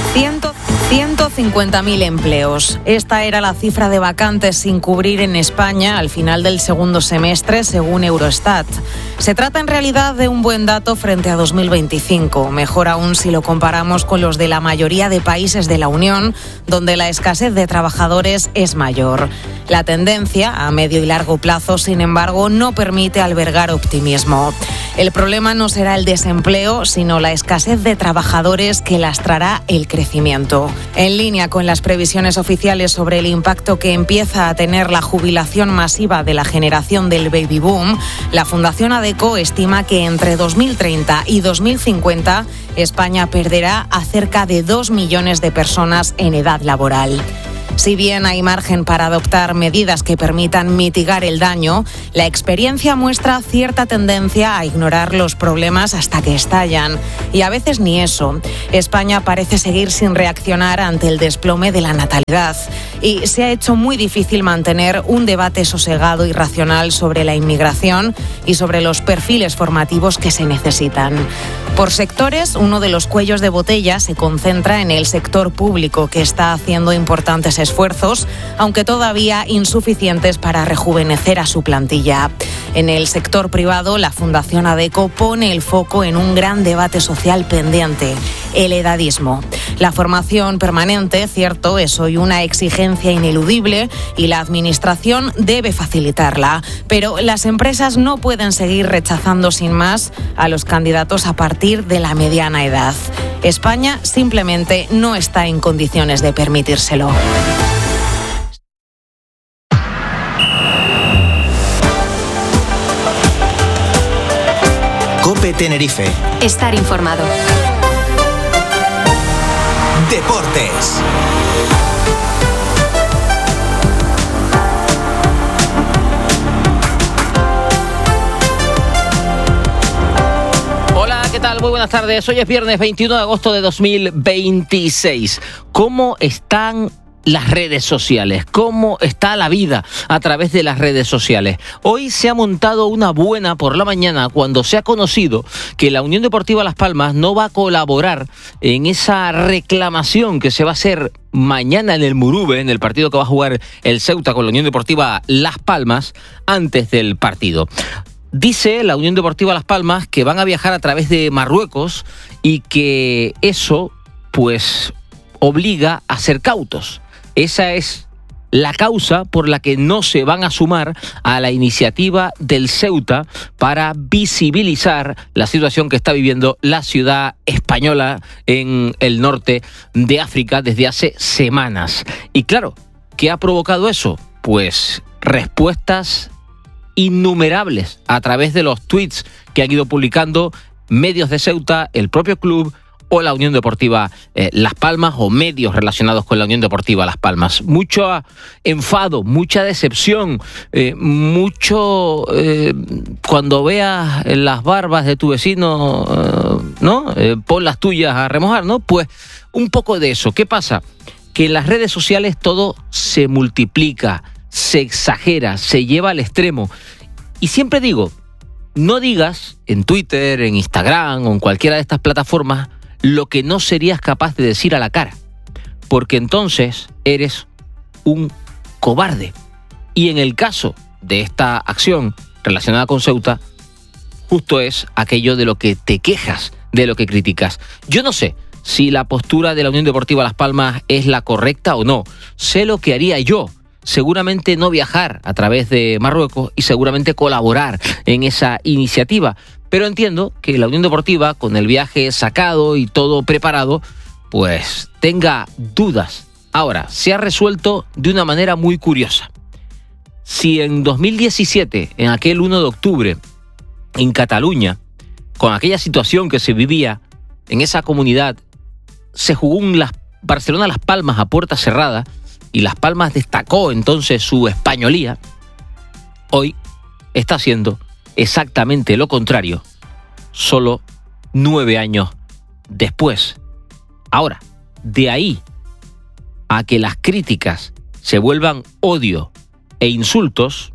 150.000 empleos. Esta era la cifra de vacantes sin cubrir en España al final del segundo semestre, según Eurostat. Se trata en realidad de un buen dato frente a 2025, mejor aún si lo comparamos con los de la mayoría de países de la Unión, donde la escasez de trabajadores es mayor. La tendencia, a medio y largo plazo, sin embargo, no permite albergar optimismo. El problema no será el desempleo, sino la escasez de trabajadores que lastrará el crecimiento. En línea con las previsiones oficiales sobre el impacto que empieza a tener la jubilación masiva de la generación del baby boom, la Fundación ADECO estima que entre 2030 y 2050 España perderá a cerca de 2 millones de personas en edad laboral. Si bien hay margen para adoptar medidas que permitan mitigar el daño, la experiencia muestra cierta tendencia a ignorar los problemas hasta que estallan. Y a veces ni eso. España parece seguir sin reaccionar ante el desplome de la natalidad. Y se ha hecho muy difícil mantener un debate sosegado y racional sobre la inmigración y sobre los perfiles formativos que se necesitan. Por sectores, uno de los cuellos de botella se concentra en el sector público, que está haciendo importantes esfuerzos, aunque todavía insuficientes para rejuvenecer a su plantilla. En el sector privado, la Fundación ADECO pone el foco en un gran debate social pendiente, el edadismo. La formación permanente, cierto, es hoy una exigencia ineludible y la Administración debe facilitarla, pero las empresas no pueden seguir rechazando sin más a los candidatos a partir de la mediana edad. España simplemente no está en condiciones de permitírselo. COPE Tenerife. Estar informado. Deportes. Hola, ¿qué tal? Muy buenas tardes. Hoy es viernes 21 de agosto de 2026. ¿Cómo están las redes sociales? ¿Cómo está la vida a través de las redes sociales? Hoy se ha montado una buena por la mañana cuando se ha conocido que la Unión Deportiva Las Palmas no va a colaborar en esa reclamación que se va a hacer mañana en el Murube, en el partido que va a jugar el Ceuta con la Unión Deportiva Las Palmas antes del partido. Dice la Unión Deportiva Las Palmas que van a viajar a través de Marruecos y que eso, pues, obliga a ser cautos. Esa es la causa por la que no se van a sumar a la iniciativa del Ceuta para visibilizar la situación que está viviendo la ciudad española en el norte de África desde hace semanas. Y claro, ¿qué ha provocado eso? Pues respuestas innumerables a través de los tweets que han ido publicando medios de Ceuta, el propio club o la Unión Deportiva Las Palmas o medios relacionados con la Unión Deportiva Las Palmas. Mucho enfado, mucha decepción, mucho cuando veas las barbas de tu vecino, ¿no? Pon las tuyas a remojar, ¿no? Pues un poco de eso. ¿Qué pasa? Que en las redes sociales todo se multiplica, se exagera, se lleva al extremo. Y siempre digo, no digas en Twitter, en Instagram o en cualquiera de estas plataformas lo que no serías capaz de decir a la cara, porque entonces eres un cobarde. Y en el caso de esta acción relacionada con Ceuta, justo es aquello de lo que te quejas, de lo que criticas. Yo no sé si la postura de la Unión Deportiva Las Palmas es la correcta o no. Sé lo que haría yo. Seguramente no viajar a través de Marruecos y seguramente colaborar en esa iniciativa. Pero entiendo que la Unión Deportiva, con el viaje sacado y todo preparado, pues tenga dudas. Ahora, se ha resuelto de una manera muy curiosa. Si en 2017, en aquel 1 de octubre, en Cataluña, con aquella situación que se vivía en esa comunidad, se jugó un Barcelona-Las Palmas a puerta cerrada y Las Palmas destacó entonces su españolía, hoy está haciendo exactamente lo contrario, solo 9 años después. Ahora, de ahí a que las críticas se vuelvan odio e insultos,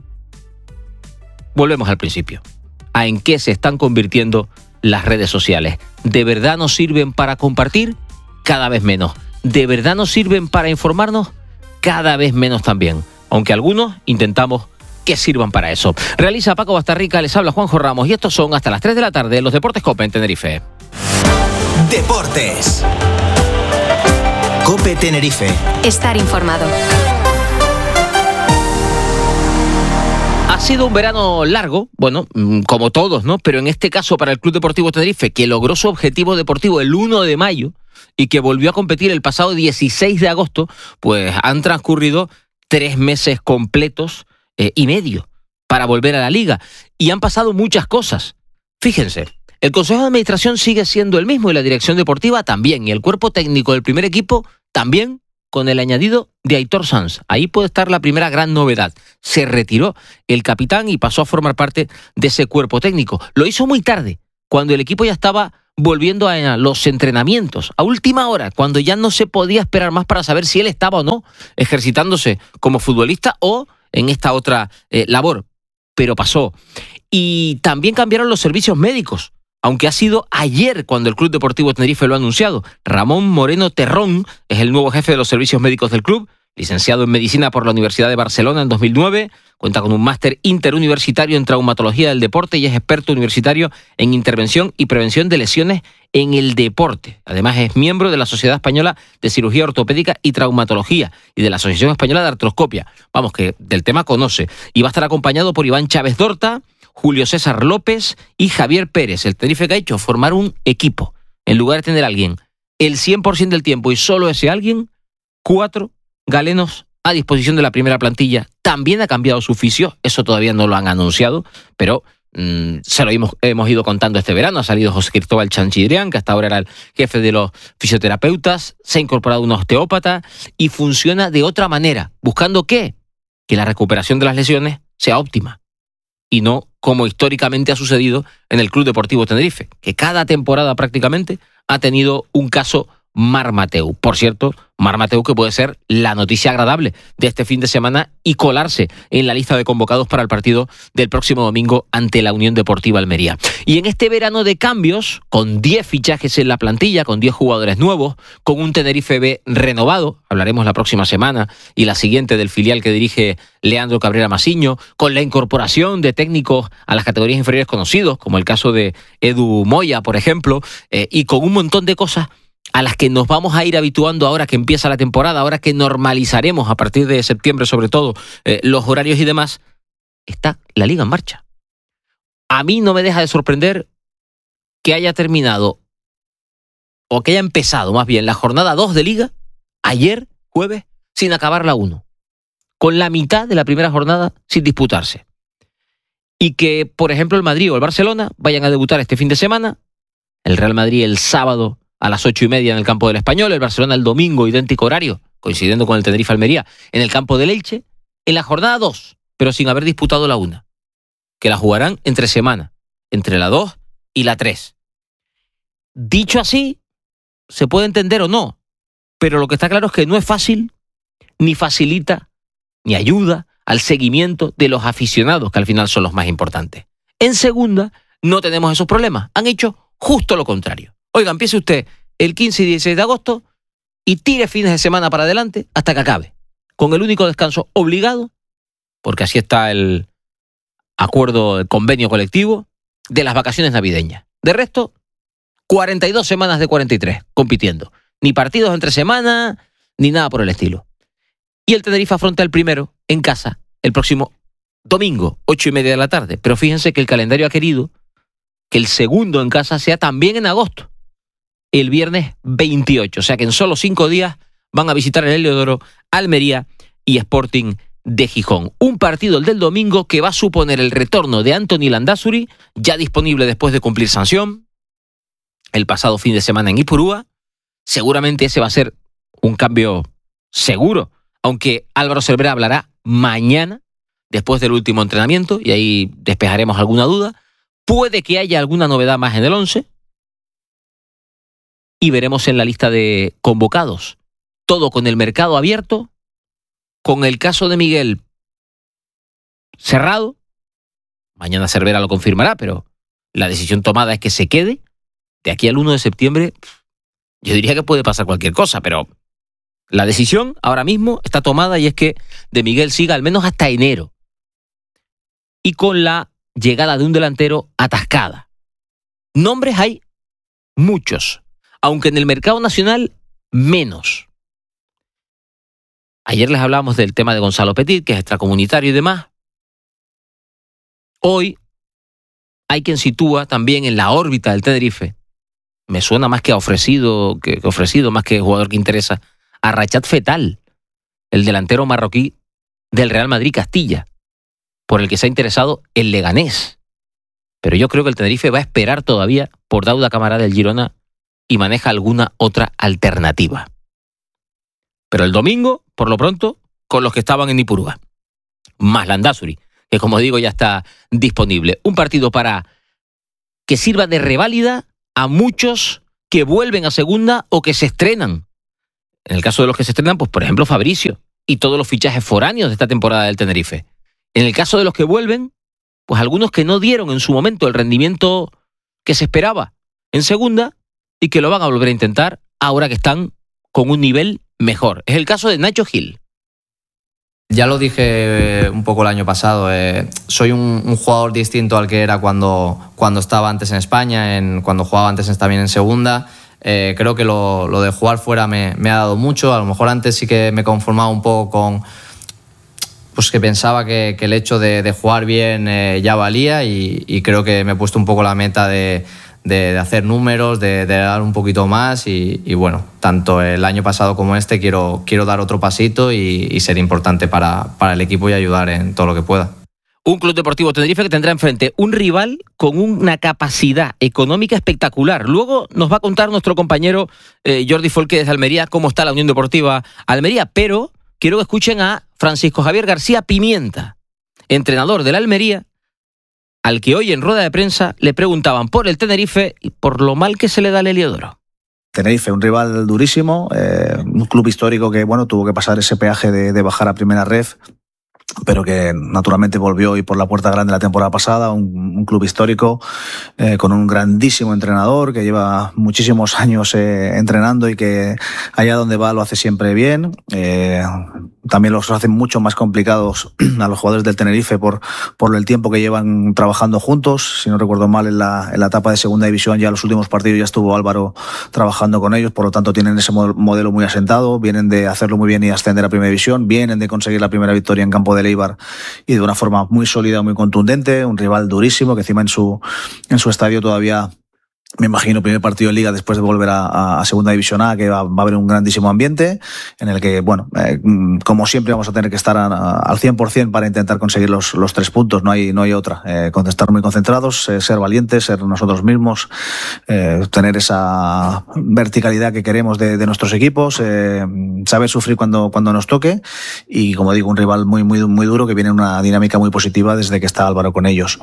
volvemos al principio. ¿A en qué se están convirtiendo las redes sociales? ¿De verdad nos sirven para compartir cada vez menos. ¿De verdad nos sirven para informarnos? Cada vez menos también. Aunque algunos intentamos que sirvan para eso. Realiza Paco Bastarrica, les habla Juanjo Ramos y estos son hasta las 3 de la tarde los Deportes COPE en Tenerife. Deportes. COPE Tenerife. Estar informado. Ha sido un verano largo, bueno, como todos, ¿no? Pero en este caso para el Club Deportivo Tenerife, que logró su objetivo deportivo el 1 de mayo y que volvió a competir el pasado 16 de agosto, pues han transcurrido 3 meses completos y medio para volver a la liga. Y han pasado muchas cosas. Fíjense, el Consejo de Administración sigue siendo el mismo y la dirección deportiva también. Y el cuerpo técnico del primer equipo también, con el añadido de Aitor Sanz. Ahí puede estar la primera gran novedad. Se retiró el capitán y pasó a formar parte de ese cuerpo técnico. Lo hizo muy tarde, cuando el equipo ya estaba volviendo a los entrenamientos, a última hora, cuando ya no se podía esperar más para saber si él estaba o no ejercitándose como futbolista o en esta otra labor. Pero pasó. Y también cambiaron los servicios médicos, aunque ha sido ayer cuando el Club Deportivo Tenerife lo ha anunciado. Ramón Moreno Terrón es el nuevo jefe de los servicios médicos del club, licenciado en Medicina por la Universidad de Barcelona en 2009, cuenta con un máster interuniversitario en traumatología del deporte y es experto universitario en intervención y prevención de lesiones en el deporte. Además es miembro de la Sociedad Española de Cirugía Ortopédica y Traumatología y de la Asociación Española de Artroscopia. Vamos, que del tema conoce. Y va a estar acompañado por Iván Chávez Dorta, Julio César López y Javier Pérez. El Tenerife que ha hecho formar un equipo. En lugar de tener a alguien el 100% del tiempo y solo ese alguien, 4 galenos a disposición de la primera plantilla. También ha cambiado su oficio, eso todavía no lo han anunciado, pero se lo hemos ido contando este verano. Ha salido José Cristóbal Chanchidrián, que hasta ahora era el jefe de los fisioterapeutas, se ha incorporado un osteópata y funciona de otra manera. ¿Buscando qué? Que la recuperación de las lesiones sea óptima y no como históricamente ha sucedido en el Club Deportivo Tenerife, que cada temporada prácticamente ha tenido un caso Mar Mateu. Por cierto, Mar Mateu que puede ser la noticia agradable de este fin de semana y colarse en la lista de convocados para el partido del próximo domingo ante la Unión Deportiva Almería. Y en este verano de cambios, con 10 fichajes en la plantilla, con 10 jugadores nuevos, con un Tenerife B renovado, hablaremos la próxima semana y la siguiente del filial que dirige Leandro Cabrera Masiño, con la incorporación de técnicos a las categorías inferiores conocidos, como el caso de Edu Moya, por ejemplo, y con un montón de cosas a las que nos vamos a ir habituando ahora que empieza la temporada, ahora que normalizaremos a partir de septiembre sobre todo los horarios y demás, está la liga en marcha. A mí no me deja de sorprender que haya terminado, o que haya empezado más bien, la jornada 2 de liga, ayer, jueves, sin acabar la 1, con la mitad de la primera jornada sin disputarse. Y que, por ejemplo, el Madrid o el Barcelona vayan a debutar este fin de semana, el Real Madrid el sábado a las 8:30 en el campo del Español, el Barcelona el domingo, idéntico horario, coincidiendo con el Tenerife Almería, en el campo del Elche, en la jornada 2, pero sin haber disputado la 1, que la jugarán entre semana, entre la 2 y la 3. Dicho así, se puede entender o no, pero lo que está claro es que no es fácil, ni facilita, ni ayuda al seguimiento de los aficionados, que al final son los más importantes. En segunda, no tenemos esos problemas, han hecho justo lo contrario. Oiga, empiece usted el 15 y 16 de agosto y tire fines de semana para adelante hasta que acabe, con el único descanso obligado, porque así está el acuerdo, el convenio colectivo, de las vacaciones navideñas. De resto, 42 semanas de 43 compitiendo. Ni partidos entre semana, ni nada por el estilo. Y el Tenerife afronta el primero en casa el próximo domingo, 8:30 de la tarde. Pero fíjense que el calendario ha querido que el segundo en casa sea también en agosto, el viernes 28. O sea que en solo 5 días van a visitar el Heliodoro, Almería y Sporting de Gijón. Un partido, el del domingo, que va a suponer el retorno de Anthony Landázuri, ya disponible después de cumplir sanción el pasado fin de semana en Ipurúa. Seguramente ese va a ser un cambio seguro, aunque Álvaro Cervera hablará mañana, después del último entrenamiento, y ahí despejaremos alguna duda. Puede que haya alguna novedad más en el 11, y veremos en la lista de convocados. Todo con el mercado abierto, con el caso de Miguel cerrado. Mañana Cervera lo confirmará, pero la decisión tomada es que se quede. De aquí al 1 de septiembre Yo diría que puede pasar cualquier cosa, pero la decisión ahora mismo está tomada y es que De Miguel siga al menos hasta enero. Y con la llegada de un delantero atascada. Nombres hay muchos, aunque en el mercado nacional menos. Ayer les hablábamos del tema de Gonzalo Petit, que es extracomunitario y demás. Hoy hay quien sitúa también en la órbita del Tenerife. Me suena más que ofrecido, más que jugador que interesa, a Rachat Fetal, el delantero marroquí del Real Madrid Castilla, por el que se ha interesado el Leganés. Pero yo creo que el Tenerife va a esperar todavía por Dauda Camará del Girona y maneja alguna otra alternativa. Pero el domingo, por lo pronto, con los que estaban en Ipurúa. Más Landázuri, que como digo ya está disponible. Un partido para que sirva de reválida a muchos que vuelven a segunda o que se estrenan. En el caso de los que se estrenan, pues por ejemplo Fabricio y todos los fichajes foráneos de esta temporada del Tenerife. En el caso de los que vuelven, pues algunos que no dieron en su momento el rendimiento que se esperaba en segunda y que lo van a volver a intentar ahora que están con un nivel mejor. Es el caso de Nacho Gil. Ya lo dije un poco el año pasado, soy un jugador distinto al que era cuando estaba antes en España, cuando jugaba antes también en segunda. Creo que lo de jugar fuera me ha dado mucho. A lo mejor antes sí que me conformaba un poco con pues que pensaba que el hecho de jugar bien ya valía y creo que me he puesto un poco la meta de hacer números, de dar un poquito más y bueno, tanto el año pasado como este quiero dar otro pasito y ser importante para el equipo y ayudar en todo lo que pueda. Un Club Deportivo Tenerife que tendrá enfrente un rival con una capacidad económica espectacular. Luego nos va a contar nuestro compañero Jordi Folque desde Almería cómo está la Unión Deportiva Almería, pero quiero que escuchen a Francisco Javier García Pimienta, entrenador del Almería, al que hoy en rueda de prensa le preguntaban por el Tenerife y por lo mal que se le da al Heliodoro. Tenerife, un rival durísimo, un club histórico que bueno tuvo que pasar ese peaje de bajar a primera ref, pero que naturalmente volvió hoy por la puerta grande la temporada pasada, un club histórico con un grandísimo entrenador que lleva muchísimos años entrenando y que allá donde va lo hace siempre bien. También los hace mucho más complicados a los jugadores del Tenerife por el tiempo que llevan trabajando juntos. Si no recuerdo mal, en la etapa de segunda división, ya los últimos partidos ya estuvo Álvaro trabajando con ellos, por lo tanto tienen ese modelo muy asentado, vienen de hacerlo muy bien y ascender a primera división, vienen de conseguir la primera victoria en campo de Eibar y de una forma muy sólida, muy contundente, un rival durísimo que encima en su estadio todavía, me imagino, primer partido de Liga después de volver a Segunda División A, que va a haber un grandísimo ambiente en el que, bueno, como siempre vamos a tener que estar al 100% para intentar conseguir los 3 puntos, no hay otra. Estar muy concentrados, ser valientes, ser nosotros mismos, tener esa verticalidad que queremos de nuestros equipos, saber sufrir cuando nos toque y, como digo, un rival muy, muy, muy duro que viene en una dinámica muy positiva desde que está Álvaro con ellos.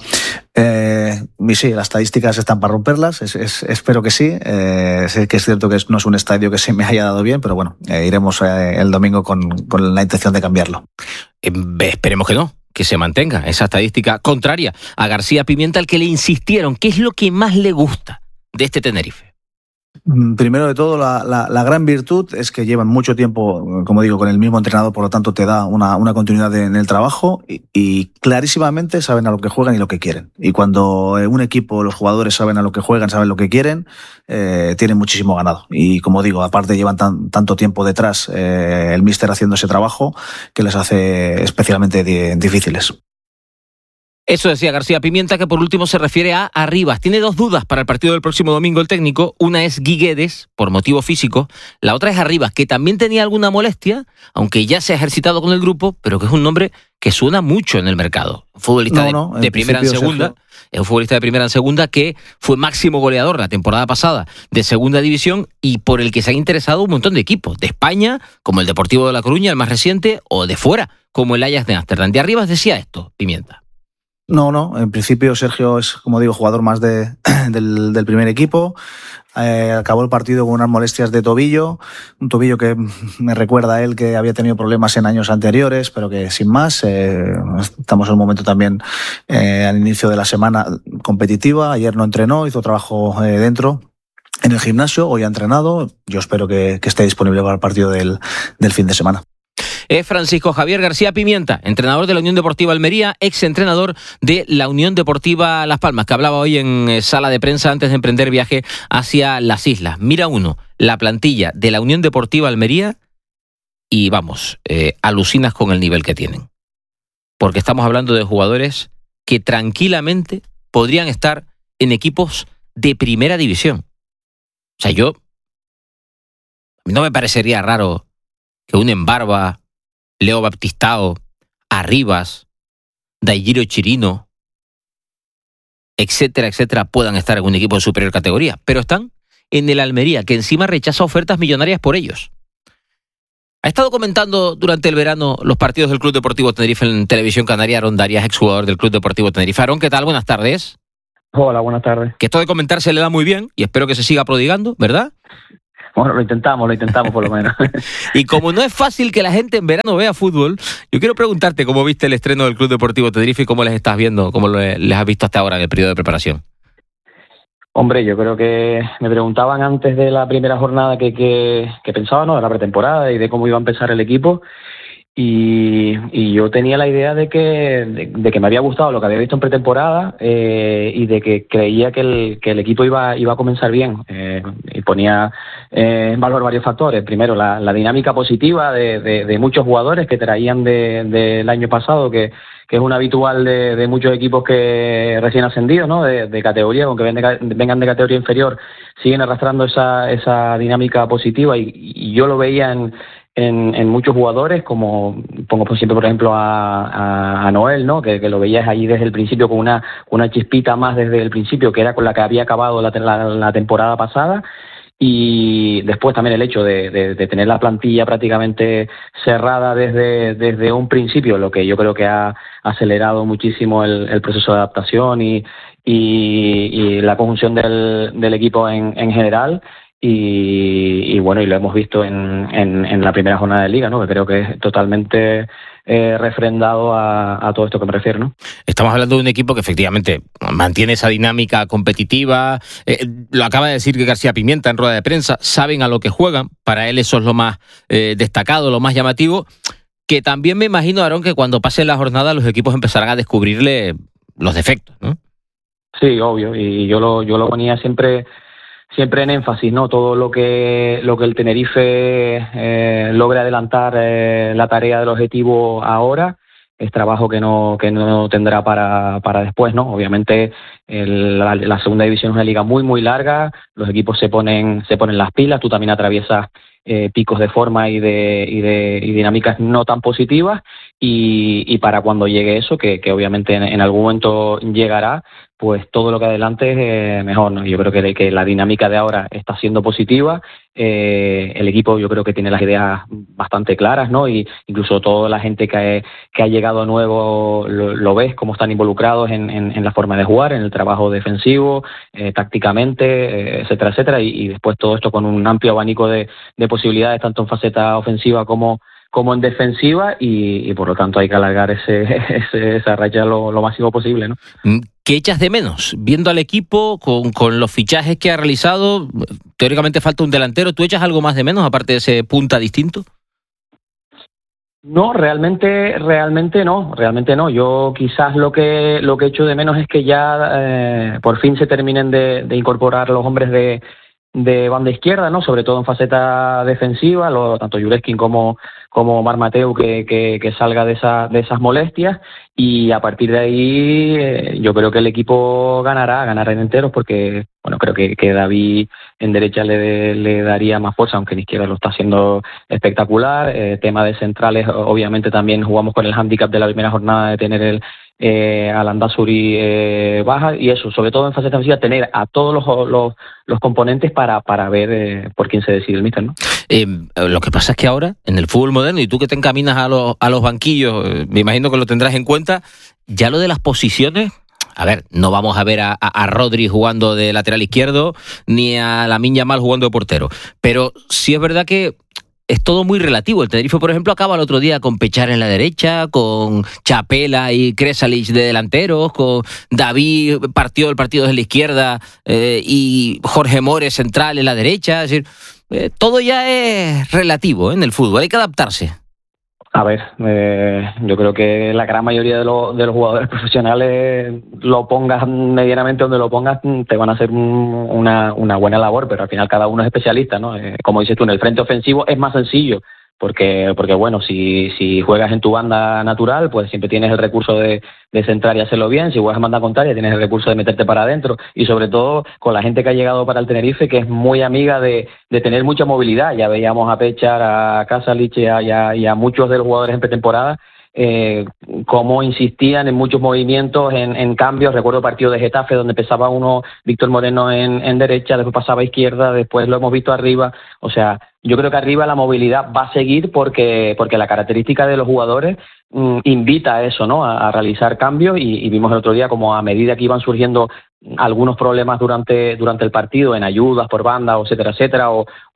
Y sí, las estadísticas están para romperlas, espero que sí. Sé que es cierto que no es un estadio que se me haya dado bien, pero bueno, iremos el domingo con la intención de cambiarlo. Esperemos que no, que se mantenga esa estadística contraria a García Pimienta, al que le insistieron. ¿Qué es lo que más le gusta de este Tenerife? Primero de todo, la gran virtud es que llevan mucho tiempo, como digo, con el mismo entrenador, por lo tanto te da una continuidad en el trabajo y clarísimamente saben a lo que juegan y lo que quieren. Y cuando un equipo, los jugadores saben a lo que juegan, saben lo que quieren, tienen muchísimo ganado. Y como digo, aparte llevan tanto tiempo detrás el míster haciendo ese trabajo que les hace especialmente difíciles. Eso decía García Pimienta, que por último se refiere a Arribas. Tiene 2 dudas para el partido del próximo domingo el técnico. Una es Guiguedes, por motivo físico. La otra es Arribas, que también tenía alguna molestia, aunque ya se ha ejercitado con el grupo, pero que es un nombre que suena mucho en el mercado. Futbolista de primera en segunda. Sergio. Es un futbolista de primera en segunda que fue máximo goleador la temporada pasada de segunda división y por el que se han interesado un montón de equipos. De España, como el Deportivo de La Coruña, el más reciente, o de fuera, como el Ajax de Ámsterdam. De Arribas decía esto, Pimienta. No, en principio Sergio es, como digo, jugador más del primer equipo. Acabó el partido con unas molestias de tobillo, un tobillo que me recuerda a él que había tenido problemas en años anteriores, pero que sin más. Estamos en un momento también al inicio de la semana competitiva. Ayer no entrenó, hizo trabajo dentro. en el gimnasio, hoy ha entrenado. Yo espero que esté disponible para el partido del fin de semana. Es Francisco Javier García Pimienta, entrenador de la Unión Deportiva Almería, exentrenador de la Unión Deportiva Las Palmas, que hablaba hoy en sala de prensa antes de emprender viaje hacia las islas. Mira uno, la plantilla de la Unión Deportiva Almería y vamos, alucinas con el nivel que tienen. Porque estamos hablando de jugadores que tranquilamente podrían estar en equipos de primera división. O sea, a mí no me parecería raro que un Embarba, Leo Baptistao, Arribas, Daigiro Chirino, etcétera, etcétera, puedan estar en un equipo de superior categoría, pero están en el Almería, que encima rechaza ofertas millonarias por ellos. Ha estado comentando durante el verano los partidos del Club Deportivo Tenerife en Televisión Canaria, Aarón Darias, exjugador del Club Deportivo Tenerife. Aarón, ¿qué tal? Buenas tardes. Hola, buenas tardes. Que esto de comentar se le da muy bien y espero que se siga prodigando, ¿verdad? Bueno, lo intentamos por lo menos. Y como no es fácil que la gente en verano vea fútbol, yo quiero preguntarte cómo viste el estreno del Club Deportivo Tenerife y cómo les estás viendo, cómo les has visto hasta ahora en el periodo de preparación. Hombre, yo creo que me preguntaban antes de la primera jornada que pensaba, ¿no?, de la pretemporada y de cómo iba a empezar el equipo. Y yo tenía la idea de que me había gustado lo que había visto en pretemporada y de que creía que el equipo iba a comenzar bien. Y ponía en valor varios factores. Primero, la dinámica positiva de muchos jugadores que traían del año pasado, que es un habitual de muchos equipos que recién ascendidos, ¿no?, de categoría, aunque vengan de categoría inferior, siguen arrastrando esa dinámica positiva y yo lo veía en muchos jugadores, como pongo por siempre, por ejemplo, a Noel, ¿no?, que lo veías allí desde el principio con una chispita más desde el principio, que era con la que había acabado la temporada pasada. Y después también el hecho de tener la plantilla prácticamente cerrada desde un principio, lo que yo creo que ha acelerado muchísimo el proceso de adaptación y la conjunción del equipo en general. Y bueno, y lo hemos visto en la primera jornada de Liga, ¿no?, que creo que es totalmente refrendado a todo esto que me refiero, ¿no? Estamos hablando de un equipo que efectivamente mantiene esa dinámica competitiva. Lo acaba de decir García Pimienta en rueda de prensa, saben a lo que juegan, para él eso es lo más destacado, lo más llamativo, que también me imagino, Aarón, que cuando pase la jornada los equipos empezarán a descubrirle los defectos, ¿no? Sí, obvio, y yo lo ponía siempre en énfasis, ¿no? Todo lo que el Tenerife logre adelantar la tarea del objetivo ahora es trabajo que no tendrá para después, ¿no? Obviamente la segunda división es una liga muy muy larga, los equipos se ponen las pilas, tú también atraviesas picos de forma y dinámicas no tan positivas y para cuando llegue eso, que obviamente en algún momento llegará, pues todo lo que adelante es mejor, ¿no? Yo creo que la dinámica de ahora está siendo positiva, el equipo yo creo que tiene las ideas bastante claras, ¿no? Y incluso toda la gente que ha llegado nuevo lo ves, cómo están involucrados en la forma de jugar, en el trabajo defensivo, tácticamente, etcétera, etcétera, y después todo esto con un amplio abanico de posibilidades, tanto en faceta ofensiva como en defensiva, y por lo tanto hay que alargar esa racha lo máximo posible, ¿no? ¿Qué echas de menos? Viendo al equipo, con los fichajes que ha realizado, teóricamente falta un delantero, ¿tú echas algo más de menos, aparte de ese punta distinto? No, realmente no. Yo quizás lo que echo de menos es que ya por fin se terminen de incorporar los hombres de banda izquierda, ¿no? Sobre todo en faceta defensiva, tanto Jureskin como Marc Mateu que salga de esas molestias, y a partir de ahí yo creo que el equipo ganará en enteros, porque bueno, creo que David en derecha le daría más fuerza, aunque en izquierda lo está haciendo espectacular. Tema de centrales, obviamente también jugamos con el hándicap de la primera jornada de tener a Landázuri baja, y eso, sobre todo en fase defensiva, tener a todos los componentes para ver por quién se decide el míster, ¿no? Lo que pasa es que ahora, en el fútbol moderno, y tú que te encaminas a los banquillos, me imagino que lo tendrás en cuenta, ya lo de las posiciones. A ver, no vamos a ver a Rodri jugando de lateral izquierdo, ni a Lamine Yamal jugando de portero, pero sí es verdad que es todo muy relativo. El Tenerife, por ejemplo, acaba el otro día con Pechar en la derecha, con Chapela y Kresalich de delanteros, con David partió el partido de la izquierda y Jorge Mores central en la derecha. Es decir, todo ya es relativo en el fútbol, hay que adaptarse. A ver, yo creo que la gran mayoría de los jugadores profesionales, lo pongas medianamente donde lo pongas, te van a hacer una buena labor, pero al final cada uno es especialista, ¿no? Como dices tú, en el frente ofensivo es más sencillo, porque bueno, si juegas en tu banda natural, pues siempre tienes el recurso de centrar y hacerlo bien. Si juegas en banda contraria, tienes el recurso de meterte para adentro, y sobre todo con la gente que ha llegado para el Tenerife, que es muy amiga de tener mucha movilidad. Ya veíamos a Pechar, a Kresalich y a muchos de los jugadores en pretemporada, cómo insistían en muchos movimientos, en cambios. Recuerdo el partido de Getafe donde empezaba uno, Víctor Moreno en derecha, después pasaba a izquierda, después lo hemos visto arriba. O sea, yo creo que arriba la movilidad va a seguir porque la característica de los jugadores invita a eso, ¿no? A realizar cambios, y vimos el otro día como a medida que iban surgiendo algunos problemas durante el partido, en ayudas por banda, etcétera,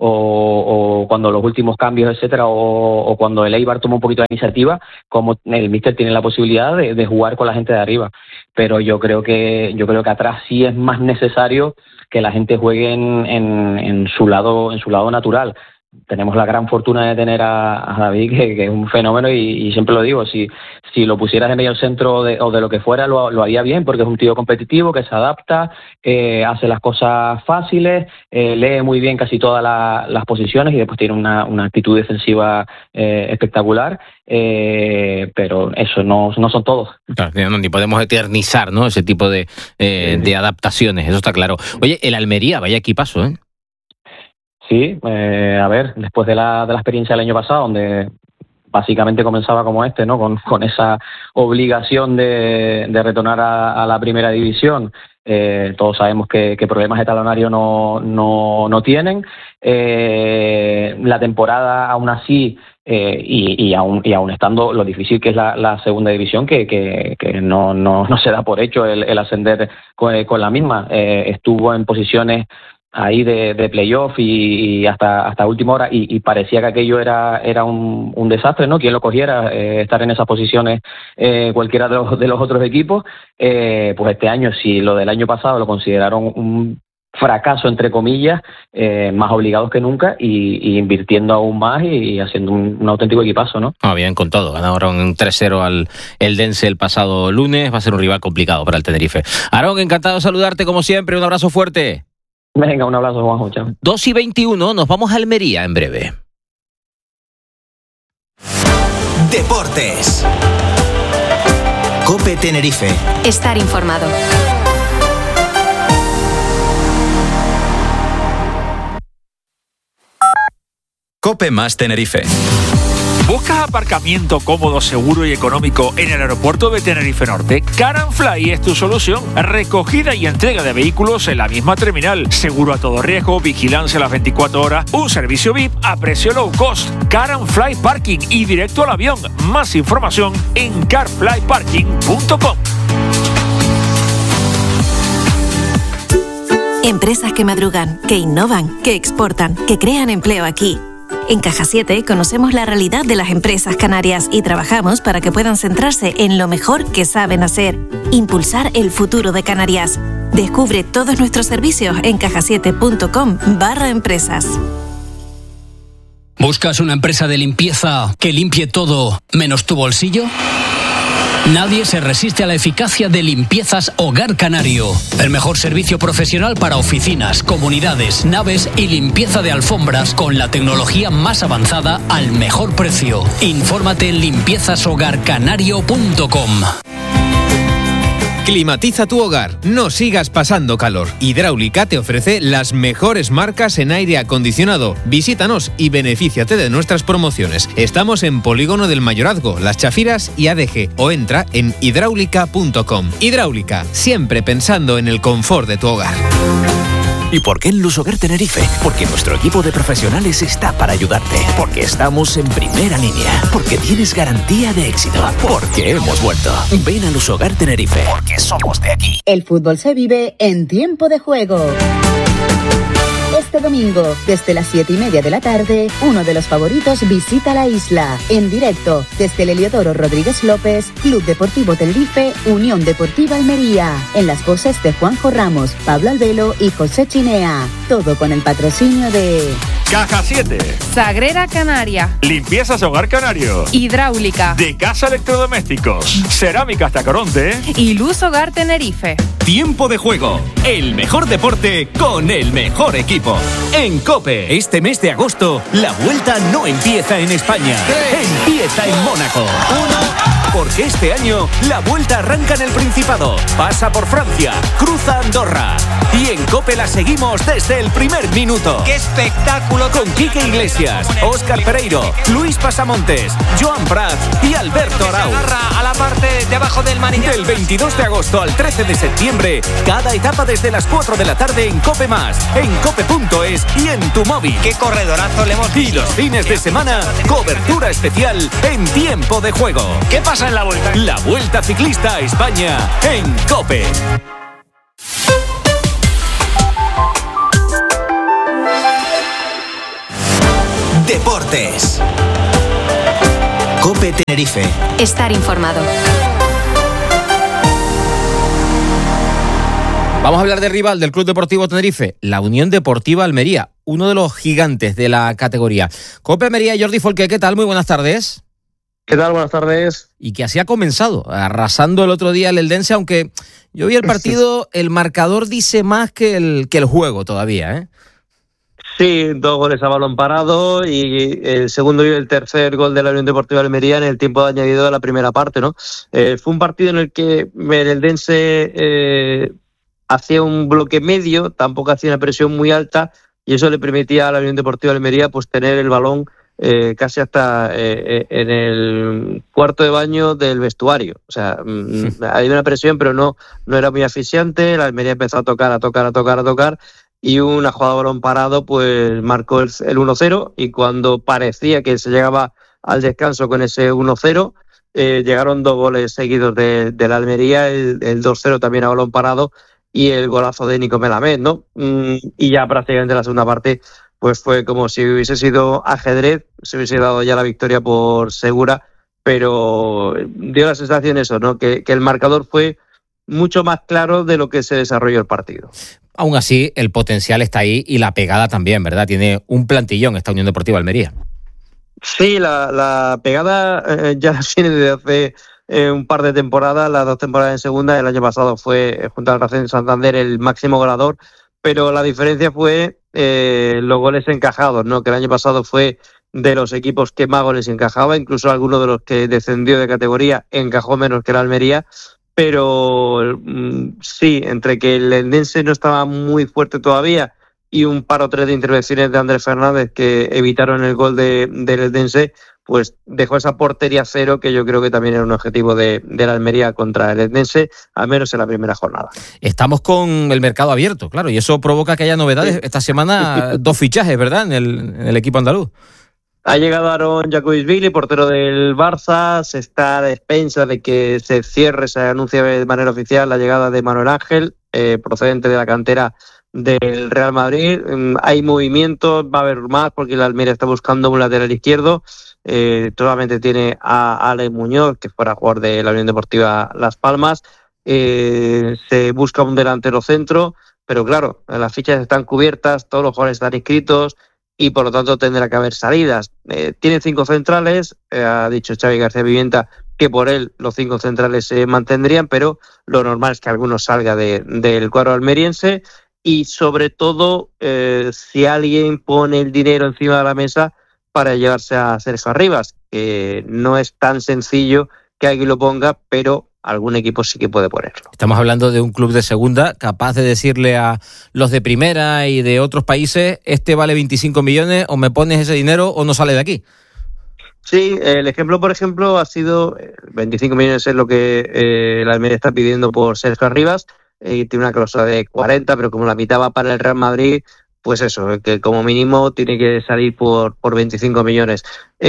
o cuando los últimos cambios, etcétera, o cuando el Eibar toma un poquito de iniciativa, como el míster tiene la posibilidad de jugar con la gente de arriba. Pero yo creo que atrás sí es más necesario que la gente juegue en su lado natural. Tenemos la gran fortuna de tener a David, que es un fenómeno, y siempre lo digo, si lo pusieras en medio del centro o de lo que fuera, lo haría bien, porque es un tío competitivo que se adapta, hace las cosas fáciles, lee muy bien casi todas las posiciones, y después tiene una actitud defensiva espectacular, pero eso no son todos. Claro, ni podemos eternizar, ¿no?, ese tipo de adaptaciones, eso está claro. Oye, el Almería, vaya equipazo, ¿eh? Sí, a ver, después de la experiencia del año pasado, donde básicamente comenzaba como ¿no? Con esa obligación de retornar a la primera división. Todos sabemos que problemas de talonario no tienen. La temporada, aún así, y aún estando lo difícil que es la segunda división, que no se da por hecho el ascender con la misma. Estuvo en posiciones ahí de playoff y hasta última hora, y parecía que aquello era un desastre, ¿no? Quien lo cogiera, estar en esas posiciones, cualquiera de los otros equipos. Pues este año, si lo del año pasado lo consideraron un fracaso, entre comillas, más obligados que nunca, y invirtiendo aún más y haciendo un auténtico equipazo, ¿no? Bien, con todo. Ganaron 3-0 al Eldense el pasado lunes. Va a ser un rival complicado para el Tenerife. Aarón, encantado de saludarte como siempre. Un abrazo fuerte. Venga, un abrazo, Juanjo. Chao. 2:21, nos vamos a Almería en breve. Deportes. COPE Tenerife. Estar informado. COPE más Tenerife. ¿Buscas aparcamiento cómodo, seguro y económico en el aeropuerto de Tenerife Norte? Car and Fly es tu solución. Recogida y entrega de vehículos en la misma terminal. Seguro a todo riesgo, vigilancia a las 24 horas, un servicio VIP a precio low cost. Car and Fly Parking y directo al avión. Más información en carflyparking.com. Empresas que madrugan, que innovan, que exportan, que crean empleo aquí. En Caja 7 conocemos la realidad de las empresas canarias y trabajamos para que puedan centrarse en lo mejor que saben hacer, impulsar el futuro de Canarias. Descubre todos nuestros servicios en cajasiete.com/empresas. ¿Buscas una empresa de limpieza que limpie todo menos tu bolsillo? Nadie se resiste a la eficacia de Limpiezas Hogar Canario. El mejor servicio profesional para oficinas, comunidades, naves y limpieza de alfombras con la tecnología más avanzada al mejor precio. Infórmate en limpiezashogarcanario.com. Climatiza tu hogar, no sigas pasando calor. Hidráulica te ofrece las mejores marcas en aire acondicionado. Visítanos y benefíciate de nuestras promociones. Estamos en Polígono del Mayorazgo, Las Chafiras y ADG, o entra en hidráulica.com. Hidráulica, siempre pensando en el confort de tu hogar. ¿Y por qué en Lusogar Tenerife? Porque nuestro equipo de profesionales está para ayudarte. Porque estamos en primera línea. Porque tienes garantía de éxito. Porque hemos vuelto. Ven a Lusogar Tenerife. Porque somos de aquí. El fútbol se vive en tiempo de juego. Este Este domingo, desde las 7:30 de la tarde, uno de los favoritos visita la isla. En directo, desde el Heliodoro Rodríguez López, Club Deportivo Tenerife, Unión Deportiva Almería. En las voces de Juanjo Ramos, Pablo Albelo y José Chinea. Todo con el patrocinio de Caja 7, Sagrera Canaria, Limpiezas Hogar Canario, Hidráulica, De Casa Electrodomésticos, Cerámicas Tacoronte y Luz Hogar Tenerife. Tiempo de juego, el mejor deporte con el mejor equipo. En COPE, este mes de agosto, la vuelta no empieza en España, empieza en Mónaco. Porque este año la vuelta arranca en el Principado, pasa por Francia, cruza Andorra. Y en COPE la seguimos desde el primer minuto. ¡Qué espectáculo! Con Quique Iglesias, Óscar Pereiro, Luis Pasamontes, Joan Prats y Alberto Arau. A la parte de abajo del manillar. Del 22 de agosto al 13 de septiembre, cada etapa desde las 4 de la tarde en COPE+, en cope.es y en tu móvil. ¡Qué corredorazo le hemos visto! Y los fines de semana, cobertura especial en Tiempo de Juego. ¿Qué pasa en la vuelta? La Vuelta Ciclista a España en COPE. Deportes. COPE Tenerife. Estar informado. Vamos a hablar del rival del Club Deportivo Tenerife, la Unión Deportiva Almería, uno de los gigantes de la categoría. COPE Almería, Jordi Folqué, ¿qué tal? Muy buenas tardes. ¿Qué tal? Buenas tardes. Y que así ha comenzado, arrasando el otro día el Eldense, aunque yo vi el partido, el marcador dice más que el juego todavía, ¿eh? Sí, 2 goles a balón parado y el segundo y el tercer gol de la Unión Deportiva Almería en el tiempo de añadido de la primera parte, ¿no? Fue un partido en el que el Eldense hacía un bloque medio, tampoco hacía una presión muy alta y eso le permitía a la Unión Deportiva Almería pues tener el balón casi hasta en el cuarto de baño del vestuario. O sea, había una presión, pero no era muy asfixiante. La Almería empezó a tocar y una jugada de balón parado pues marcó el 1-0 y cuando parecía que se llegaba al descanso con ese 1-0 llegaron 2 goles seguidos de la Almería, el 2-0 también a balón parado y el golazo de Nico Melamed, ¿no? Y ya prácticamente la segunda parte pues fue como si hubiese sido ajedrez, se hubiese dado ya la victoria por segura, pero dio la sensación eso, ¿no? Que el marcador fue mucho más claro de lo que se desarrolló el partido. Aún así, el potencial está ahí y la pegada también, ¿verdad? Tiene un plantillón esta Unión Deportiva Almería. Sí, la pegada ya viene desde hace un par de temporadas, las 2 temporadas en segunda. El año pasado fue, junto al Racing Santander, el máximo goleador, pero la diferencia fue los goles encajados, ¿no? Que el año pasado fue de los equipos que más goles encajaba, incluso alguno de los que descendió de categoría encajó menos que la Almería. Pero sí, entre que el Eldense no estaba muy fuerte todavía y un par o tres de intervenciones de Andrés Fernández que evitaron el gol del Eldense, pues dejó esa portería cero que yo creo que también era un objetivo de la Almería contra el Eldense, al menos en la primera jornada. Estamos con el mercado abierto, claro, y eso provoca que haya novedades. Sí. Esta semana 2 fichajes, ¿verdad?, en el equipo andaluz. Ha llegado Aaron Jacobisvili, portero del Barça. Se está a expensas de que se anuncie de manera oficial la llegada de Manuel Ángel, procedente de la cantera del Real Madrid. Hay movimientos, va a haber más porque la Almería está buscando un lateral izquierdo. Solamente tiene a Alex Muñoz, que fuera jugador de la Unión Deportiva Las Palmas. Se busca un delantero centro, pero claro, las fichas están cubiertas, todos los jugadores están inscritos y por lo tanto tendrá que haber salidas. Tiene 5 centrales, ha dicho Xavi García Pimienta que por él los 5 centrales se mantendrían, pero lo normal es que alguno salga del cuadro almeriense y sobre todo si alguien pone el dinero encima de la mesa para llevarse a Sergio Arribas, que no es tan sencillo que alguien lo ponga, pero algún equipo sí que puede ponerlo. Estamos hablando de un club de segunda capaz de decirle a los de primera y de otros países, este vale 25 millones, o me pones ese dinero o no sale de aquí. Sí, el ejemplo, por ejemplo, ha sido 25 millones es lo que la Almería está pidiendo por Sergio Arribas, tiene una cláusula de 40, pero como la mitad va para el Real Madrid, pues eso, que como mínimo tiene que salir por 25 millones.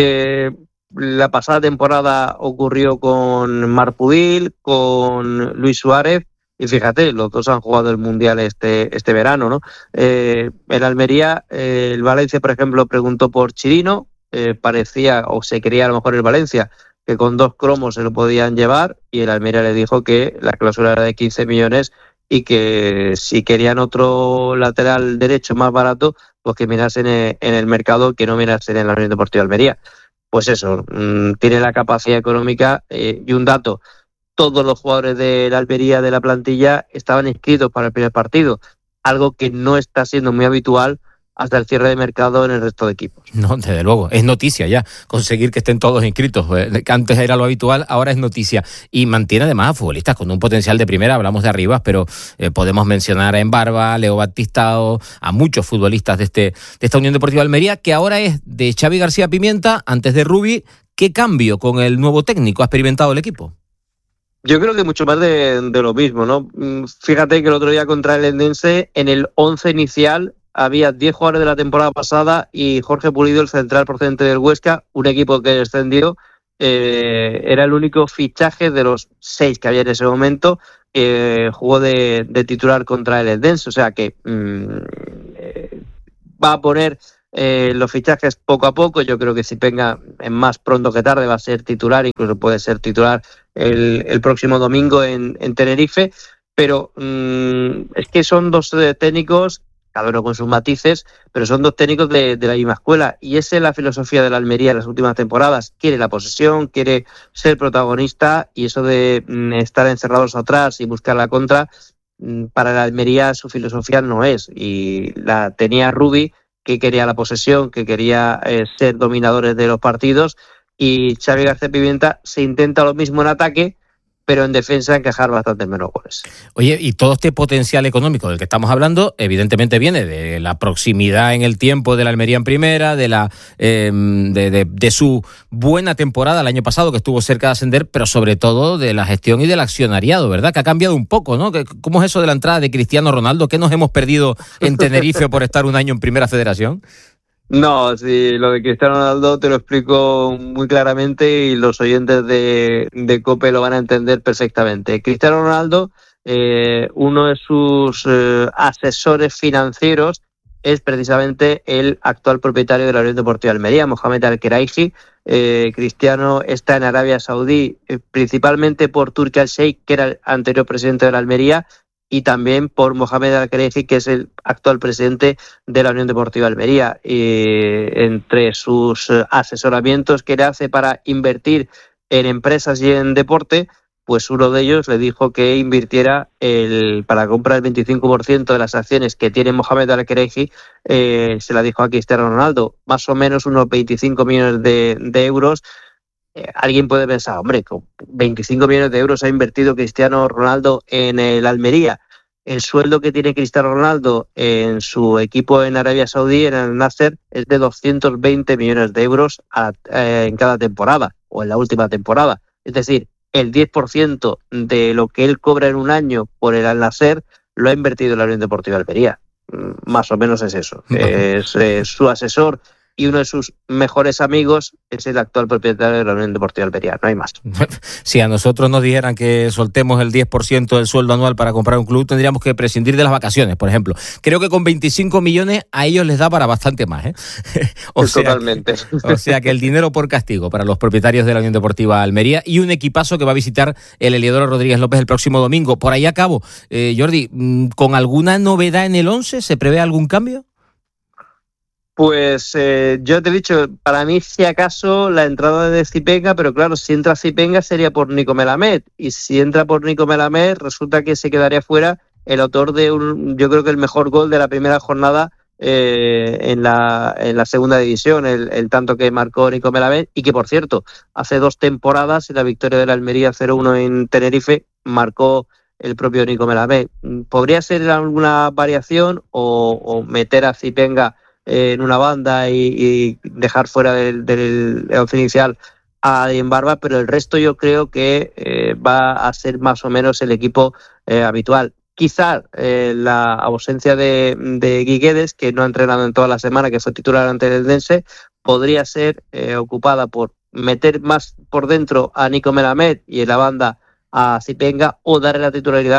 La pasada temporada ocurrió con Marc Pubil, con Luis Suárez, y fíjate, los dos han jugado el Mundial este verano, ¿no? En Almería, el Valencia, por ejemplo, preguntó por Chirino, parecía, o se creía a lo mejor el Valencia, que con 2 cromos se lo podían llevar, y el Almería le dijo que la cláusula era de 15 millones y que si querían otro lateral derecho más barato, pues que mirasen en el mercado, que no mirasen en la Unión Deportiva Almería. Pues eso, tiene la capacidad económica. Y un dato, todos los jugadores de la Almería de la plantilla estaban inscritos para el primer partido, algo que no está siendo muy habitual hasta el cierre de mercado en el resto de equipos. No, desde luego, es noticia ya conseguir que estén todos inscritos. Antes era lo habitual, ahora es noticia. Y mantiene además a futbolistas con un potencial de primera, hablamos de Arribas, pero podemos mencionar a Embarba, Leo Baptistao, a muchos futbolistas de esta Unión Deportiva Almería, que ahora es de Xavi García Pimienta, antes de Rubi. ¿Qué cambio con el nuevo técnico ha experimentado el equipo? Yo creo que mucho más de lo mismo, ¿no? Fíjate que el otro día contra el Eldense, en el 11 inicial, había 10 jugadores de la temporada pasada y Jorge Pulido, el central procedente del Huesca, un equipo que descendió, era el único fichaje de los 6 que había en ese momento, jugó de titular contra el Eldense, o sea que va a poner los fichajes poco a poco. Yo creo que Zipenga, más pronto que tarde, va a ser titular, incluso puede ser titular el próximo domingo en Tenerife, pero es que son 2 técnicos, cada uno con sus matices, pero son 2 técnicos de la misma escuela, y esa es la filosofía de la Almería en las últimas temporadas. Quiere la posesión, quiere ser protagonista, y eso de estar encerrados atrás y buscar la contra, para la Almería su filosofía no es, y la tenía Rubi, que quería la posesión, que quería ser dominadores de los partidos, y Xavi García Pimienta se intenta lo mismo en ataque, pero en defensa encajar bastante menos goles. Oye, y todo este potencial económico del que estamos hablando, evidentemente viene de la proximidad en el tiempo de la Almería en primera, de su buena temporada el año pasado, que estuvo cerca de ascender, pero sobre todo de la gestión y del accionariado, ¿verdad? Que ha cambiado un poco, ¿no? ¿Cómo es eso de la entrada de Cristiano Ronaldo? ¿Qué nos hemos perdido en Tenerife por estar un año en Primera Federación? No, sí, lo de Cristiano Ronaldo te lo explico muy claramente y los oyentes de COPE lo van a entender perfectamente. Cristiano Ronaldo, uno de sus asesores financieros es precisamente el actual propietario de la Unión Deportiva Almería, Mohamed Al-Khelaifi. Cristiano está en Arabia Saudí, principalmente por Turki Al-Sheikh, que era el anterior presidente de la Almería, y también por Mohamed Al-Khelaifi, que es el actual presidente de la Unión Deportiva Almería. Entre sus asesoramientos que le hace para invertir en empresas y en deporte, pues uno de ellos le dijo que invirtiera para comprar el 25% de las acciones que tiene Mohamed Al-Khelaifi, se la dijo a Cristiano Ronaldo, más o menos unos 25 millones de euros. Alguien puede pensar, hombre, con 25 millones de euros ha invertido Cristiano Ronaldo en el Almería. El sueldo que tiene Cristiano Ronaldo en su equipo en Arabia Saudí, en el Nasser, es de 220 millones de euros en cada temporada, o en la última temporada. Es decir, el 10% de lo que él cobra en un año por el Al Nasser lo ha invertido en la Unión Deportiva Almería. Más o menos es eso. Es su asesor y uno de sus mejores amigos es el actual propietario de la Unión Deportiva Almería, no hay más. Si a nosotros nos dijeran que soltemos el 10% del sueldo anual para comprar un club, tendríamos que prescindir de las vacaciones, por ejemplo. Creo que con 25 millones a ellos les da para bastante más, ¿eh? Totalmente. O sea que el dinero por castigo para los propietarios de la Unión Deportiva Almería, y un equipazo que va a visitar el Heliodoro Rodríguez López el próximo domingo. Por ahí acabo. Jordi, ¿con alguna novedad en el 11? ¿Se prevé algún cambio? Pues yo te he dicho, para mí si acaso la entrada de Zipenga, pero claro, si entra Zipenga sería por Nico Melamed, y si entra por Nico Melamed resulta que se quedaría fuera el autor de yo creo que el mejor gol de la primera jornada en la segunda división, el tanto que marcó Nico Melamed, y que por cierto, hace 2 temporadas en la victoria de la Almería 0-1 en Tenerife, marcó el propio Nico Melamed. ¿Podría ser alguna variación o meter a Zipenga en una banda y dejar fuera del once inicial a Embarba, pero el resto yo creo que va a ser más o menos el equipo habitual? Quizá la ausencia de Guiguedes, que no ha entrenado en toda la semana, que fue titular ante el Eldense, podría ser ocupada por meter más por dentro a Nico Melamed y en la banda a Zipenga, o darle la titularidad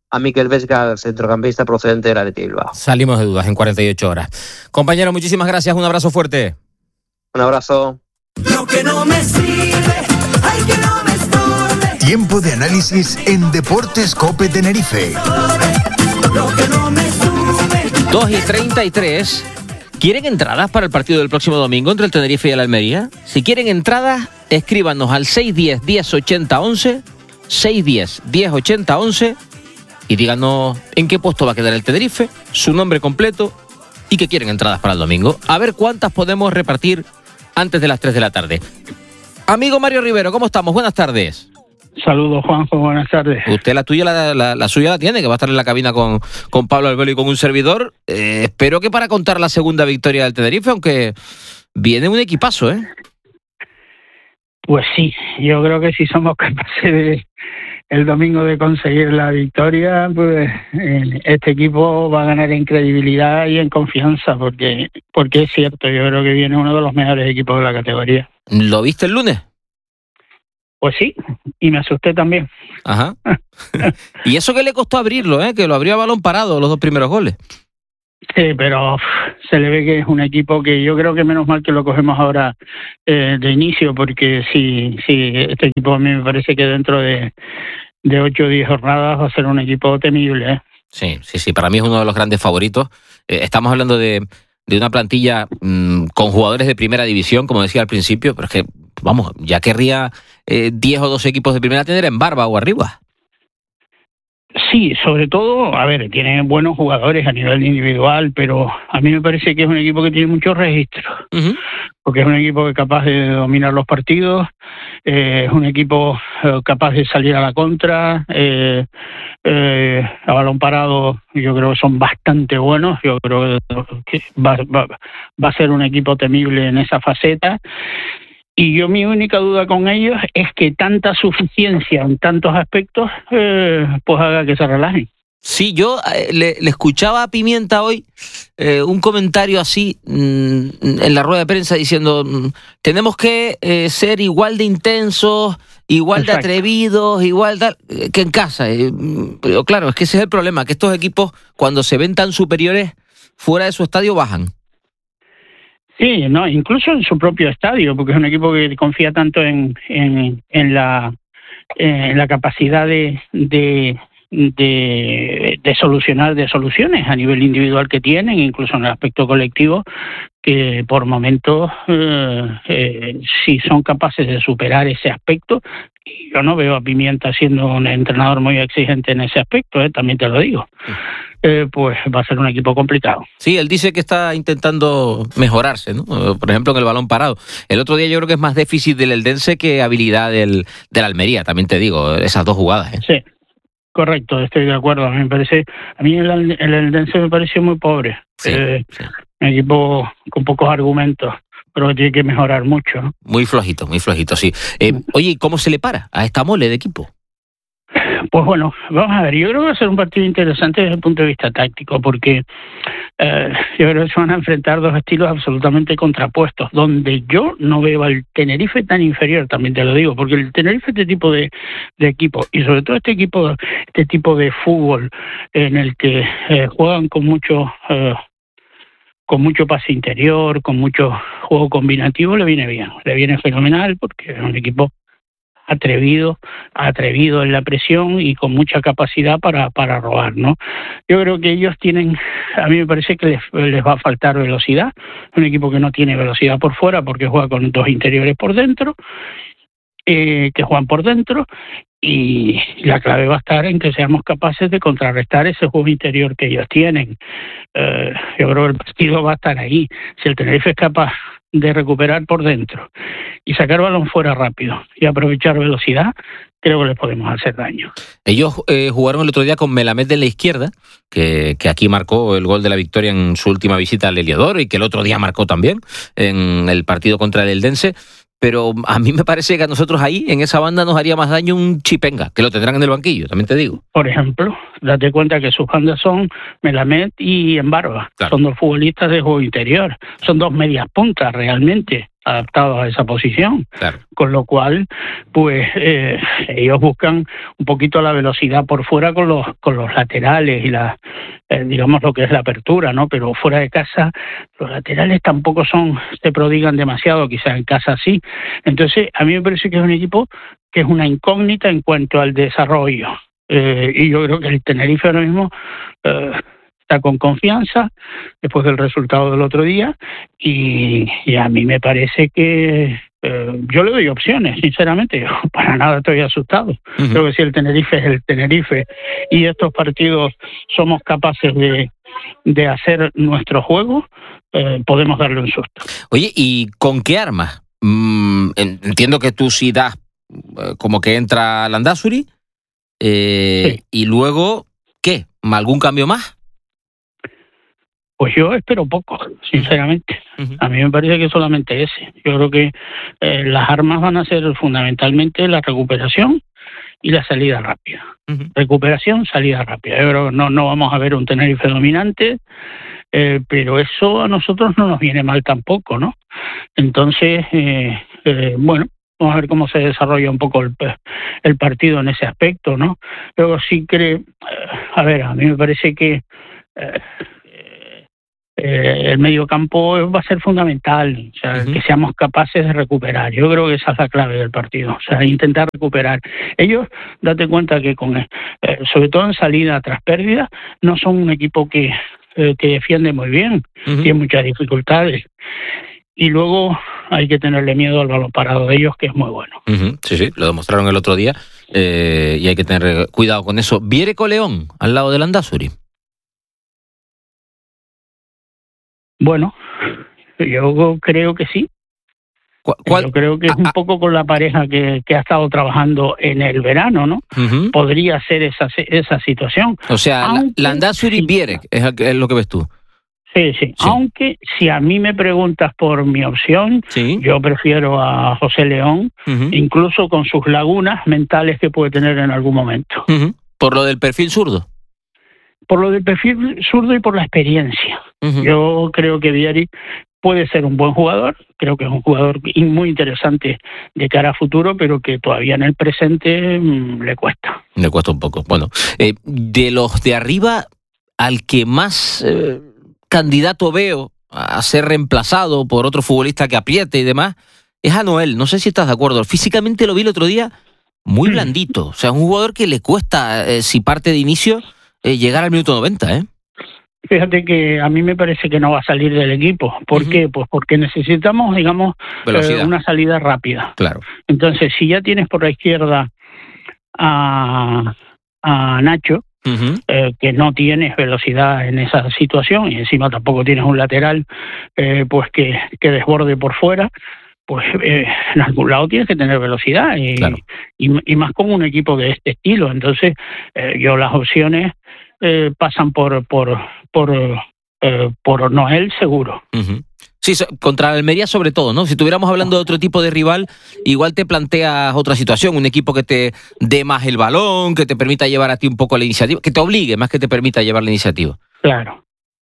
a Mikel Vesga, centrocampista procedente del Athletic Bilbao. Salimos de dudas en 48 horas. Compañero, muchísimas gracias, un abrazo fuerte. Un abrazo. Lo que no me sirve, ay, que no me estorbe. Tiempo de análisis en Deportes COPE Tenerife. Lo que no me sube. 2:33. ¿Quieren entradas para el partido del próximo domingo entre el Tenerife y el Almería? Si quieren entradas, escríbanos al 610 1080 11, 610 1080 11 y díganos en qué puesto va a quedar el Tenerife, su nombre completo y que quieren entradas para el domingo. A ver cuántas podemos repartir antes de las 3 de la tarde. Amigo Mario Rivero, ¿cómo estamos? Buenas tardes. Saludos, Juanjo, buenas tardes. Usted la suya la tiene, que va a estar en la cabina con Pablo Albelo y con un servidor. Espero que para contar la segunda victoria del Tenerife, aunque viene un equipazo, ¿eh? Pues sí, yo creo que si somos capaces el domingo de conseguir la victoria, pues este equipo va a ganar en credibilidad y en confianza, porque es cierto, yo creo que viene uno de los mejores equipos de la categoría. ¿Lo viste el lunes? Pues sí, y me asusté también. Ajá. Y eso que le costó abrirlo, que lo abrió a balón parado los 2 primeros goles. Sí, pero se le ve que es un equipo que yo creo que menos mal que lo cogemos ahora de inicio, porque sí, este equipo a mí me parece que dentro de 8 o 10 jornadas va a ser un equipo temible, ¿eh? Sí, para mí es uno de los grandes favoritos. Estamos hablando de una plantilla con jugadores de primera división, como decía al principio, pero es que, vamos, ya querría 10 o 12 equipos de primera tener en barba o arriba. Sí, sobre todo, a ver, tiene buenos jugadores a nivel individual, pero a mí me parece que es un equipo que tiene muchos registros, porque es un equipo que es capaz de dominar los partidos, es un equipo capaz de salir a la contra, a balón parado yo creo que son bastante buenos, yo creo que va a ser un equipo temible en esa faceta. Y yo mi única duda con ellos es que tanta suficiencia en tantos aspectos pues haga que se relajen. Sí, yo le escuchaba a Pimienta hoy un comentario así en la rueda de prensa diciendo tenemos que ser igual de intensos, igual de atrevidos, igual que en casa. Pero claro, es que ese es el problema, que estos equipos cuando se ven tan superiores fuera de su estadio bajan. Sí, no, incluso en su propio estadio, porque es un equipo que confía tanto en la capacidad de solucionar de soluciones a nivel individual que tienen, incluso en el aspecto colectivo, que por momentos si son capaces de superar ese aspecto. Yo no veo a Pimienta siendo un entrenador muy exigente en ese aspecto, también te lo digo. Pues va a ser un equipo complicado. Sí, él dice que está intentando mejorarse, ¿no? Por ejemplo, en el balón parado. El otro día yo creo que es más déficit del Eldense que habilidad del Almería, también te digo, esas 2 jugadas. Sí, correcto, estoy de acuerdo. A mí el Eldense me pareció muy pobre. Sí. Un equipo con pocos argumentos, pero que tiene que mejorar mucho, ¿no? Muy flojito, sí. Oye, ¿y cómo se le para a esta mole de equipo? Pues bueno, vamos a ver, yo creo que va a ser un partido interesante desde el punto de vista táctico, porque yo creo que se van a enfrentar 2 estilos absolutamente contrapuestos, donde yo no veo al Tenerife tan inferior, también te lo digo, porque el Tenerife este tipo de equipo, y sobre todo este tipo de fútbol en el que juegan con mucho pase interior, con mucho juego combinativo, le viene bien, le viene fenomenal, porque es un equipo atrevido en la presión y con mucha capacidad para robar, ¿no? Yo creo que ellos a mí me parece que les va a faltar velocidad, un equipo que no tiene velocidad por fuera porque juega con 2 interiores por dentro, que juegan por dentro, y la clave va a estar en que seamos capaces de contrarrestar ese juego interior que ellos tienen. Yo creo que el partido va a estar ahí. Si el Tenerife es capaz de recuperar por dentro y sacar balón fuera rápido y aprovechar velocidad, creo que les podemos hacer daño. Ellos jugaron el otro día con Melamed en la izquierda, que aquí marcó el gol de la victoria en su última visita al Heliodoro y que el otro día marcó también en el partido contra el Eldense. Pero a mí me parece que a nosotros ahí, en esa banda, nos haría más daño un Chipenga, que lo tendrán en el banquillo, también te digo. Por ejemplo, date cuenta que sus bandas son Melamed y Embarba. Claro. Son 2 futbolistas de juego interior. Son 2 medias puntas, realmente. adaptados a esa posición. Claro. Con lo cual, pues ellos buscan un poquito la velocidad por fuera con los laterales y digamos lo que es la apertura, ¿no? Pero fuera de casa los laterales tampoco se prodigan demasiado, quizás en casa sí. Entonces, a mí me parece que es un equipo que es una incógnita en cuanto al desarrollo. Y yo creo que el Tenerife ahora mismo está con confianza después del resultado del otro día y a mí me parece que yo le doy opciones, sinceramente. Yo para nada estoy asustado. Creo que si el Tenerife es el Tenerife y estos partidos somos capaces de hacer nuestro juego, podemos darle un susto. Oye, ¿y con qué armas? Entiendo que tú sí das como que entra Landázuri, sí. Y luego, ¿qué? ¿Algún cambio más? Pues yo espero poco, sinceramente. A mí me parece que solamente ese. Yo creo que las armas van a ser fundamentalmente la recuperación y la salida rápida. Recuperación, salida rápida. Yo creo que no vamos a ver un Tenerife dominante, pero eso a nosotros no nos viene mal tampoco, ¿no? Entonces, bueno, vamos a ver cómo se desarrolla un poco el partido en ese aspecto, ¿no? Luego sí a mí me parece que el mediocampo va a ser fundamental, o sea, que seamos capaces de recuperar. Yo creo que esa es la clave del partido, o sea, intentar recuperar. Ellos, date cuenta que sobre todo en salida tras pérdida, no son un equipo que defiende muy bien, tiene muchas dificultades. Y luego hay que tenerle miedo al balón parado de ellos, que es muy bueno. Sí, lo demostraron el otro día, y hay que tener cuidado con eso. ¿Viere Coleón al lado de Landázuri? Bueno, yo creo que sí. Yo creo que es un poco con la pareja que ha estado trabajando en el verano, ¿no? Podría ser esa situación. O sea, Landázuri, Viere, es lo que ves tú. Sí. Aunque si a mí me preguntas por mi opción, yo prefiero a José León, incluso con sus lagunas mentales que puede tener en algún momento. ¿Por lo del perfil zurdo? Por lo del perfil zurdo y por la experiencia. Yo creo que Vieri puede ser un buen jugador, creo que es un jugador muy interesante de cara a futuro, pero que todavía en el presente le cuesta. Le cuesta un poco. Bueno, de los de arriba, al que más candidato veo a ser reemplazado por otro futbolista que apriete y demás, es a Noel. No sé si estás de acuerdo. Físicamente lo vi el otro día muy blandito. O sea, es un jugador que le cuesta, si parte de inicio, llegar al minuto 90, ¿eh? Fíjate que a mí me parece que no va a salir del equipo. ¿Por qué? Pues porque necesitamos, digamos, una salida rápida. Claro. Entonces, si ya tienes por la izquierda a Nacho, que no tienes velocidad en esa situación, y encima tampoco tienes un lateral pues que desborde por fuera, pues en algún lado tienes que tener velocidad y más con un equipo de este estilo. Entonces yo las opciones pasan por Noel seguro. Sí, contra Almería sobre todo, ¿no? Si estuviéramos hablando de otro tipo de rival, igual te planteas otra situación, un equipo que te dé más el balón, que te permita llevar a ti un poco la iniciativa, que te obligue más que te permita llevar la iniciativa. Claro.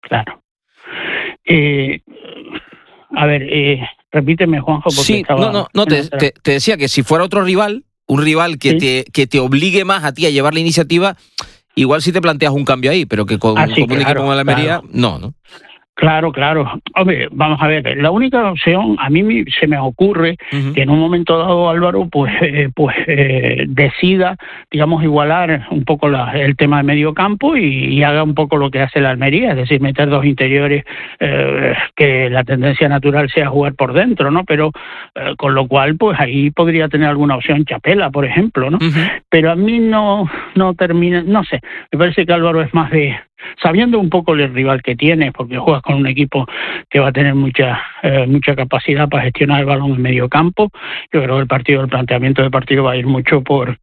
Repíteme, Juanjo, porque sí, te decía que si fuera otro rival, un rival que te obligue más a ti a llevar la iniciativa, igual sí te planteas un cambio ahí, pero que con un equipo como el Almería, no. Claro. Hombre, vamos a ver, la única opción, a mí se me ocurre que en un momento dado Álvaro decida, digamos, igualar un poco el tema de medio campo y haga un poco lo que hace la Almería, es decir, meter dos interiores, que la tendencia natural sea jugar por dentro, ¿no? Pero con lo cual, pues ahí podría tener alguna opción Chapela, por ejemplo, ¿no? Pero a mí no termina, no sé, me parece que Álvaro es más de... Sabiendo un poco el rival que tiene, porque juegas con un equipo que va a tener mucha capacidad para gestionar el balón en medio campo, yo creo que el planteamiento del partido va a ir mucho por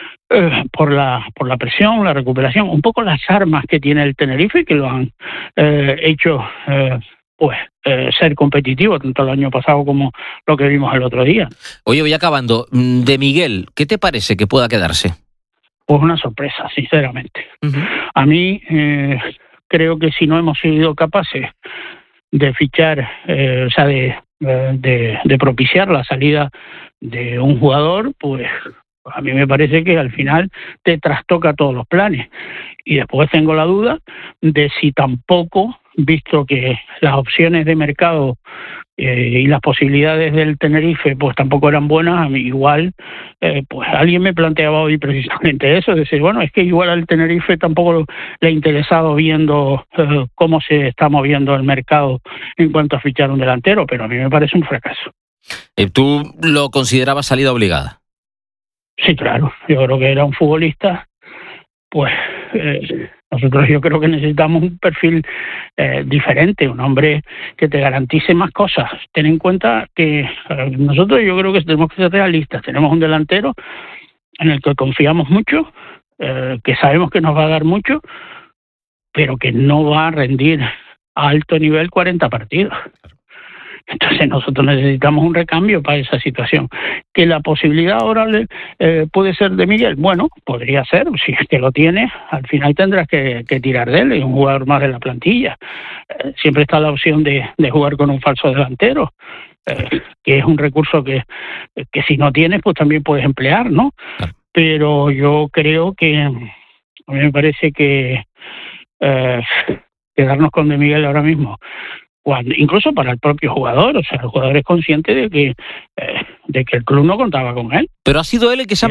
la presión, la recuperación, un poco las armas que tiene el Tenerife, que lo han hecho ser competitivo tanto el año pasado como lo que vimos el otro día. Oye, voy acabando. De Miguel, ¿qué te parece que pueda quedarse? Pues una sorpresa, sinceramente. A mí creo que si no hemos sido capaces de fichar, de de propiciar la salida de un jugador, pues a mí me parece que al final te trastoca todos los planes. Y después tengo la duda de si tampoco, visto que las opciones de mercado y las posibilidades del Tenerife pues tampoco eran buenas, a mí igual pues alguien me planteaba hoy precisamente eso, decir, bueno, es que igual al Tenerife tampoco le ha interesado viendo cómo se está moviendo el mercado en cuanto a fichar un delantero, pero a mí me parece un fracaso. ¿Tú lo considerabas salida obligada? Sí, claro, yo creo que era un futbolista, pues nosotros yo creo que necesitamos un perfil diferente, un hombre que te garantice más cosas. Ten en cuenta que nosotros yo creo que tenemos que ser realistas, tenemos un delantero en el que confiamos mucho, que sabemos que nos va a dar mucho, pero que no va a rendir a alto nivel 40 partidos. Entonces nosotros necesitamos un recambio para esa situación. ¿Que la posibilidad ahora puede ser de Miguel? Bueno, podría ser. Si es que lo tiene, al final tendrás que tirar de él. Es un jugador más de la plantilla. Siempre está la opción de jugar con un falso delantero, que es un recurso que si no tienes, pues también puedes emplear, ¿no? Pero yo creo que a mí me parece que quedarnos con De Miguel ahora mismo, incluso para el propio jugador, o sea, el jugador es consciente de que el club no contaba con él. Pero ha sido él el que se ha